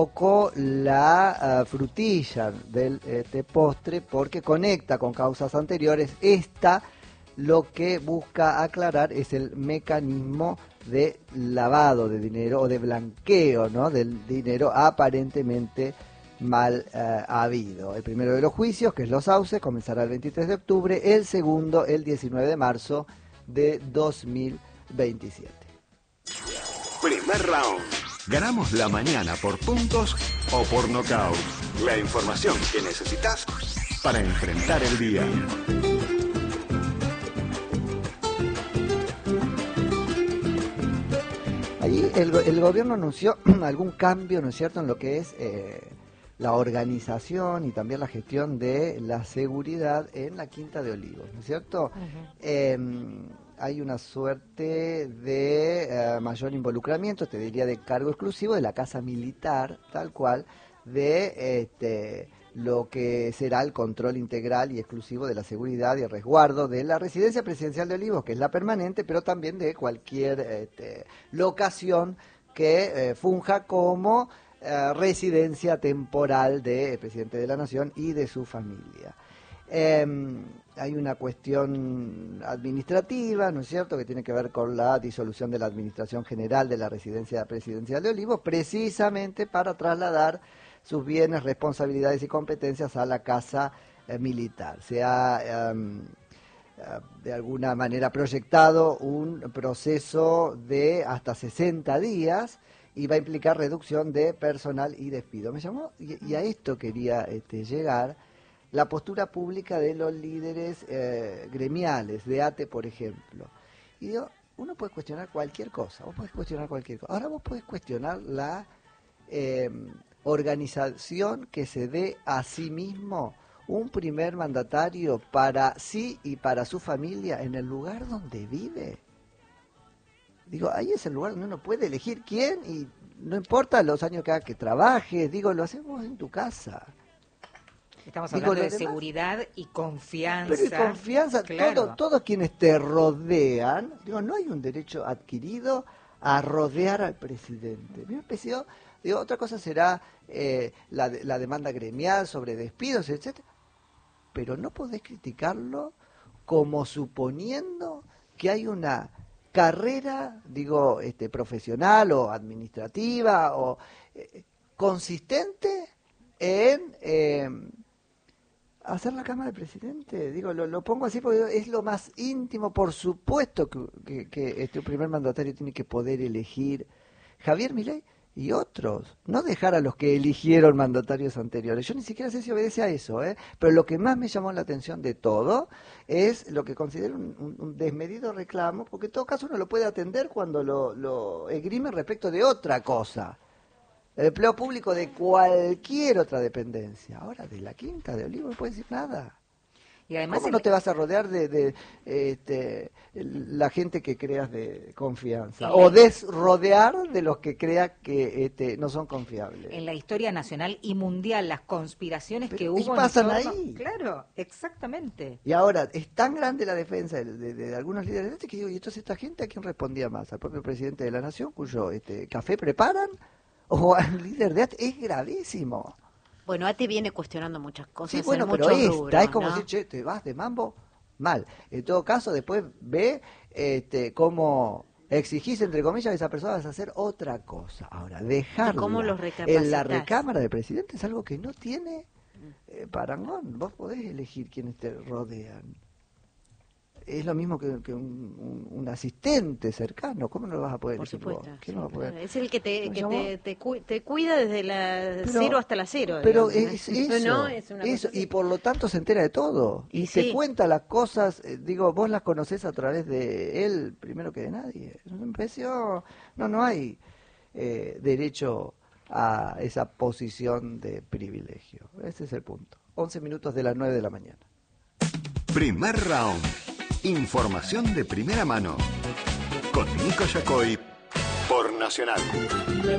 poco la frutilla del postre porque conecta con causas anteriores. Lo que busca aclarar es el mecanismo de lavado de dinero o de blanqueo, ¿no?, del dinero aparentemente mal habido. El primero de los juicios, que es los Sauces, comenzará el 23 de octubre, el segundo el 19 de marzo de 2027. Primer round. Ganamos la mañana por puntos o por nocaut. La información que necesitas para enfrentar el día. Ahí el gobierno anunció algún cambio, ¿no es cierto?, en lo que es la organización y también la gestión de la seguridad en la Quinta de Olivos, ¿no es cierto? Hay una suerte de mayor involucramiento, te diría de cargo exclusivo de la Casa Militar, tal cual, de lo que será el control integral y exclusivo de la seguridad y el resguardo de la residencia presidencial de Olivos, que es la permanente, pero también de cualquier locación que funja como residencia temporal del presidente de la Nación y de su familia. Hay una cuestión administrativa, ¿no es cierto?, que tiene que ver con la disolución de la Administración General de la Residencia Presidencial de Olivos, precisamente para trasladar sus bienes, responsabilidades y competencias a la Casa Militar. Se ha de alguna manera proyectado un proceso de hasta 60 días y va a implicar reducción de personal y despido. Me llamó, y a esto quería llegar, la postura pública de los líderes gremiales, de ATE, por ejemplo. Y digo, uno puede cuestionar cualquier cosa, vos podés cuestionar cualquier cosa. Ahora vos podés cuestionar la organización que se dé a sí mismo un primer mandatario para sí y para su familia en el lugar donde vive. Digo, ahí es el lugar donde uno puede elegir quién y no importa los años que trabajes, digo, lo hacemos en tu casa. Estamos hablando de seguridad y confianza. Pero y confianza, claro. todos quienes te rodean, digo, no hay un derecho adquirido a rodear al presidente. Me pareció, digo, otra cosa será la demanda gremial sobre despidos, etcétera, pero no podés criticarlo como suponiendo que hay una carrera, digo, profesional o administrativa o consistente en hacer la Cámara del Presidente. Digo, lo pongo así porque es lo más íntimo. Por supuesto que un primer mandatario tiene que poder elegir Javier Milei y otros, no dejar a los que eligieron mandatarios anteriores. Yo ni siquiera sé si obedece a eso, pero lo que más me llamó la atención de todo es lo que considero un desmedido reclamo, porque en todo caso uno lo puede atender cuando lo esgrime respecto de otra cosa. El empleo público de cualquier otra dependencia. Ahora, de la Quinta de Olivos no puede decir nada. Y además ¿Cómo no te vas a rodear de la gente que creas de confianza? O desrodear de los que creas que no son confiables. En la historia nacional y mundial, las conspiraciones que hubo y pasan en torno... ahí. Claro, exactamente. Y ahora, es tan grande la defensa de algunos líderes que digo, ¿y entonces esta gente a quién respondía más? ¿Al propio presidente de la Nación, cuyo café preparan? ¿O al líder de ATE? Es gravísimo. Bueno, ATE viene cuestionando muchas cosas. Sí, bueno, en pero muchos esta rubros, es como ¿no? decir, che, te vas de mambo, mal. En todo caso, después ve cómo exigís, entre comillas, a esa persona vas a hacer otra cosa. Ahora, dejarla en la recámara del presidente es algo que no tiene parangón. Vos podés elegir quiénes te rodean. Es lo mismo que un asistente cercano. ¿Cómo no lo vas a poder elegir vos? ¿Quién no va a poder? Es el que te cuida desde la 0 hasta la 0. Pero digamos, es eso, no, es una eso cosa y por lo tanto se entera de todo. Y te cuenta las cosas, digo, vos las conocés a través de él primero que de nadie. Me pareció, no hay derecho a esa posición de privilegio. Ese es el punto. 11 minutos de las 9 de la mañana. Primer round. Información de primera mano. Con Nico Yacoy por Nacional.